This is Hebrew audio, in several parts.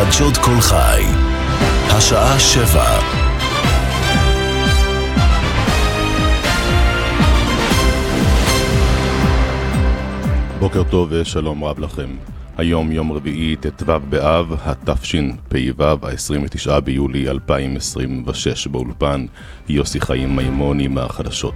חדשות כל חי, השעה 7. בוקר טוב ושלום רב לכם. היום יום רביעי ט"ו באב התשפ"ו, ה-29 ביולי 2026. באולפן יוסי חיים מימוני מהחדשות.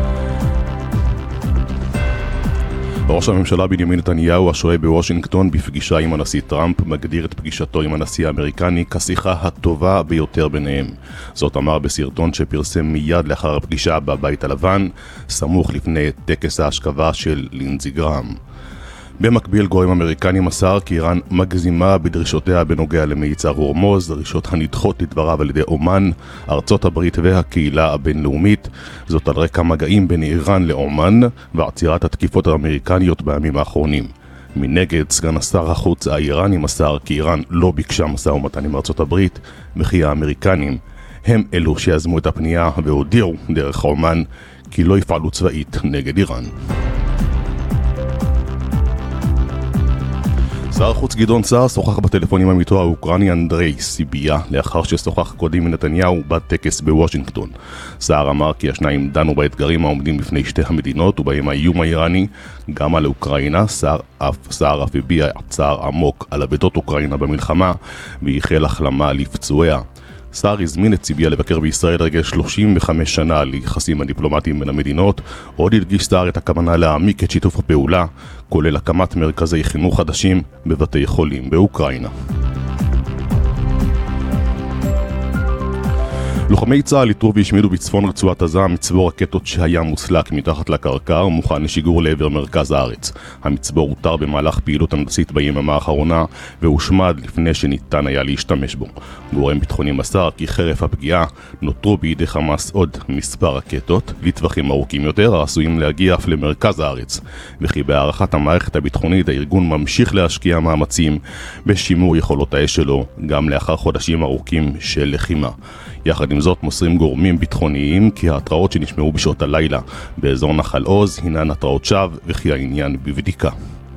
ראש הממשלה בנימין נתניהו, השוהה בוושינגטון בפגישה עם הנשיא טראמפ, מגדיר את פגישתו עם הנשיא האמריקני כשיחה הטובה ביותר ביניהם. זאת אמר בסרטון שפרסם מיד לאחר הפגישה בבית הלבן, סמוך לפני טקס ההשכבה של לינזי גרהאם. במקביל, גורם אמריקני מסר כי איראן מגזימה בדרישותיה בנוגע למייצר הורמוז, דרישות הנדחות לדבריו על ידי אומן, ארצות הברית והקהילה הבינלאומית. זאת על רקע מגעים בין איראן לאומן ועצירת התקיפות האמריקניות בימים האחרונים. מנגד, סגן שר החוץ האיראני מסר כי איראן לא ביקשה משא ומתן עם ארצות הברית, וכי האמריקנים הם אלו שיזמו את הפנייה והודיעו דרך אומן כי לא יפעלו צבאית נגד איראן. שר החוץ גדעון סער שוחח בטלפון עם עמיתו האוקראיני אנדרי סיביה, לאחר ששוחח קודם עם נתניהו בטקס בוושינגטון. סער אמר כי השניים דנו באתגרים העומדים בפני שתי המדינות ובהם האיום האיראני גם על אוקראינה. סער אף הביע צער עמוק על אבדות אוקראינה במלחמה ואיחל החלמה לפצועיה. סער הזמין את סיביה לבקר בישראל רגע 35 שנה ליחסים הדיפלומטיים בין המדינות. עוד הדגיש סער את הכוונה להעמיק את שיתוף הפעולה, כולל הקמת מרכזי חינוך חדשים בבתי חולים באוקראינה. לוחמי צה"ל איתרו והשמידו בצפון רצועת עזה מצבור רקטות שהיה מוסלק מתחת לקרקע ומוכן לשיגור לעבר מרכז הארץ. המצבור הותר במהלך פעילות הנדסית ביממה האחרונה והושמד לפני שניתן היה להשתמש בו. גורם ביטחוני מסר כי חרף הפגיעה נותרו בידי חמאס עוד מספר רקטות לטווחים ארוכים יותר העשויים להגיע אף למרכז הארץ, וכי בהערכת המערכת הביטחונית הארגון ממשיך להשקיע מאמצים בשימור יכולות האש שלו גם לאחר חודשים ארוכים של לחימה. יחד עם זאת מוסרים גורמים ביטחוניים כי ההתראות שנשמעו בשעות הלילה באזור נחל עוז הינן התראות שווא וכי העניין בבדיקה.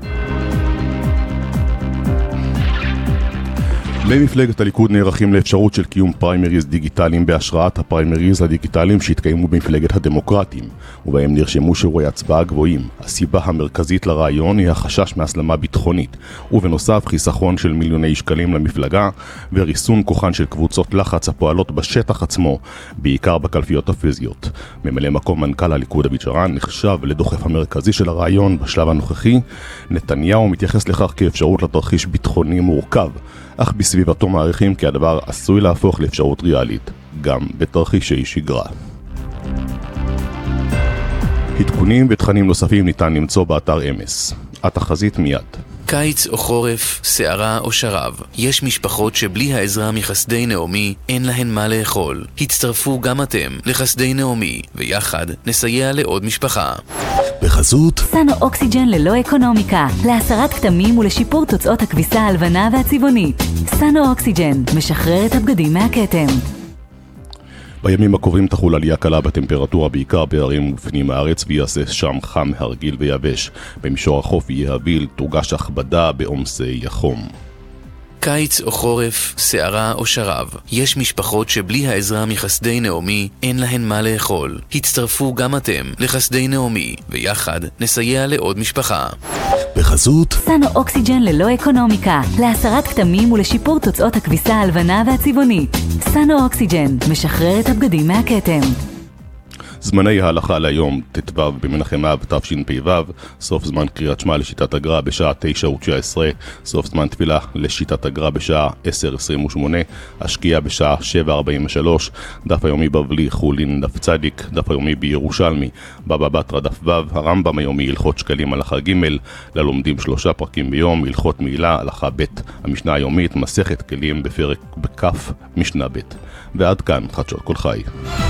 במפלגת הליכוד נערכים לאפשרות של קיום פריימריז דיגיטליים בהשראת הפריימריז הדיגיטליים שהתקיימו במפלגת הדמוקרטים, ובהם נרשמו שיעורי הצבעה גבוהים. הסיבה המרכזית לרעיון היא החשש מהסלמה ביטחונית, ובנוסף חיסכון של מיליוני שקלים למפלגה וריסון כוחן של קבוצות לחץ הפועלות בשטח עצמו, בעיקר בקלפיות הפיזיות. ממלא מקום מנכ"ל הליכוד אביד שרן נחשב לדוחף המרכזי של הרעיון בשלב הנוכחי. נתניהו מתייחס לכך כאפשרות לתרחיש ביטחוני מורכב, אך בסביבתו מעריכים כי הדבר עשוי להפוך לאפשרות ריאלית, גם בתרחישי שגרה. עדכונים ותכנים נוספים ניתן למצוא באתר אמס. התחזית מיד. קיץ או חורף, סערה או שרב, יש משפחות שבלי העזרה מחסדי נעמי אין להן מה לאכול. הצטרפו גם אתם לחסדי נעמי, ויחד נסייע לעוד משפחה. בחסות סנו אוקסיג'ן ללא אקונומיקה, להסרת כתמים ולשיפור תוצאות הכביסה הלבנה והצבעונית. סנו אוקסיג'ן משחרר את הבגדים מהכתם. בימים הקרובים תחול עלייה קלה בטמפרטורה בעיקר בערים ובפנים הארץ ויעשה שם חם הרגיל ויבש. במישור החוף יהיה אביל, תורגש הכבדה בעומסי החום. קיץ או חורף, סערה או שרב, יש משפחות שבלי העזרה מחסדי נעמי אין להן מה לאכול. הצטרפו גם אתם לחסדי נעמי, ויחד נסייע לעוד משפחה. בחסות סנו אוקסיג'ן ללא אקונומיקה, להסרת כתמים ולשיפור תוצאות הכביסה הלבנה והצבעונית. סנו אוקסיג'ן משחרר את הבגדים מהכתם. זמני ההלכה להיום ט"ו במנחם אב תשפ"ו, סוף זמן קריאת שמע לשיטת הגר"א בשעה 9:19, סוף זמן תפילה לשיטת הגר"א בשעה 10:28, השקיעה בשעה 7:43, דף היומי בבלי חולין דף צדיק, דף היומי בירושלמי בבא בתרא דף ו', הרמב"ם היומי הלכות שקלים הלכה ג', ללומדים 3 פרקים ביום, הלכות מעילה הלכה ב', המשנה היומית מסכת כלים בפרק בכ' משנה ב'. ועד כאן חדשות כל חי.